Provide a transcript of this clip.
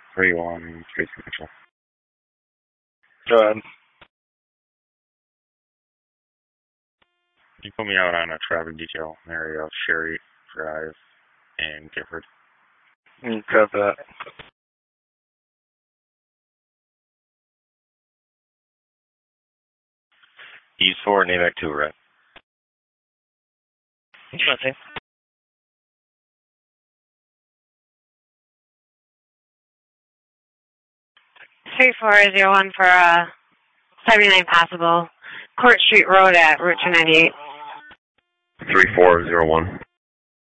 3-1, Tracy Mitchell. Go ahead. You put me out on a traffic detail in the area of Sherry Drive in Gifford. You got that. East 4, NAVAC 2, right? Okay. 3401 for 79 passable. Court Street Road at Route 298. 3401.